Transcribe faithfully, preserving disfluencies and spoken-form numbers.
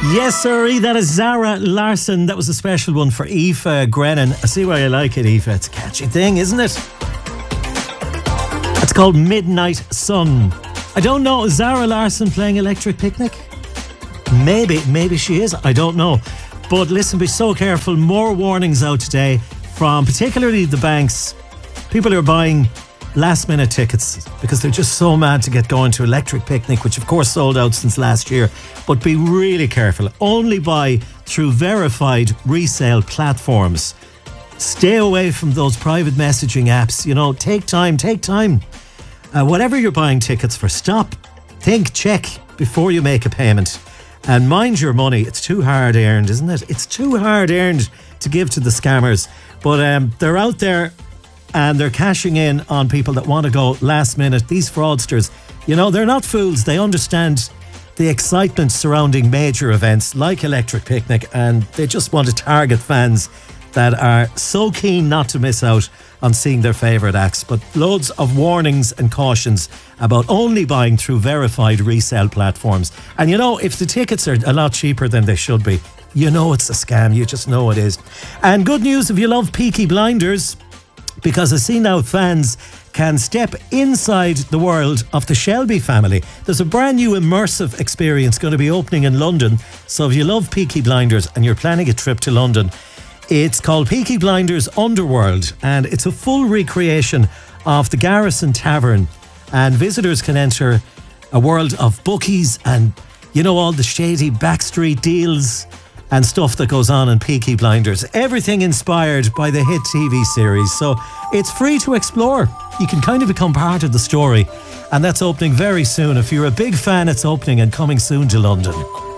Yes, sir. That is Zara Larsson. That was a special one for Aoife Grennan. I see why you like it, Aoife. It's a catchy thing, isn't it? It's called Midnight Sun. I don't know. Is Zara Larsson playing Electric Picnic? Maybe. Maybe she is. I don't know. But listen, be so careful. More warnings out today from particularly the banks. People are buying last minute tickets because they're just so mad to get going to Electric Picnic, which of course sold out since last year. But be really careful. Only buy through verified resale platforms. Stay away from those private messaging apps. You know, take time, take time. Uh, whatever you're buying tickets for, stop, think, check before you make a payment. And mind your money. It's too hard earned, isn't it? It's too hard earned to give to the scammers. But um, they're out there and they're cashing in on people that want to go last minute. These fraudsters, you know, they're not fools. They understand the excitement surrounding major events like Electric Picnic, and they just want to target fans that are so keen not to miss out on seeing their favourite acts. But loads of warnings and cautions about only buying through verified resale platforms. And you know, if the tickets are a lot cheaper than they should be, you know it's a scam. You just know it is. And good news if you love Peaky Blinders, because I see now fans can step inside the world of the Shelby family. There's a brand new immersive experience going to be opening in London. So if you love Peaky Blinders and you're planning a trip to London, it's called Peaky Blinders Underworld, and it's a full recreation of the Garrison Tavern. And visitors can enter a world of bookies and, you know, all the shady backstreet deals and stuff that goes on in Peaky Blinders. Everything inspired by the hit T V series. So it's free to explore. You can kind of become part of the story. And that's opening very soon. If you're a big fan, it's opening and coming soon to London.